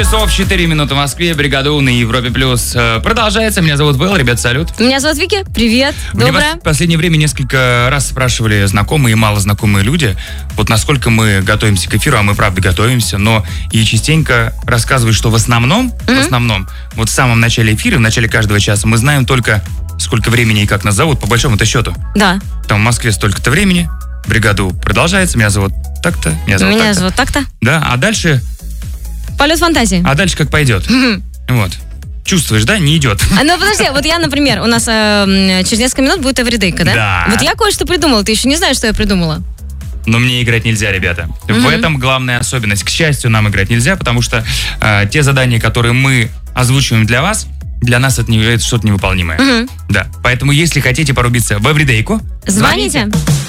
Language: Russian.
Часов 4 минуты в Москве, бригада У на Европе Плюс продолжается. Меня зовут Вэл, ребят, салют. Меня зовут Вики, привет, доброе. Мне в последнее время несколько раз спрашивали знакомые и малознакомые люди, вот насколько мы готовимся к эфиру, а мы правда готовимся, но и частенько рассказывают, что в основном, вот в самом начале эфира, в начале каждого часа мы знаем только, сколько времени и как нас зовут, по большому-то счету. Да. Там в Москве столько-то времени, бригада У продолжается, меня зовут так-то, меня зовут так-то. Да, а дальше... Полет фантазии. А дальше как пойдет. Вот. Чувствуешь, да? Не идет. Ну, подожди, вот я, например, у нас через несколько минут будет эвридейка, да? Да. Вот я кое-что придумала, ты еще не знаешь, что я придумала. Но мне играть нельзя, ребята. В этом главная особенность. К счастью, нам играть нельзя, потому что те задания, которые мы озвучиваем для вас, для нас это что-то невыполнимое. Да. Поэтому, если хотите порубиться в эвридейку, звоните.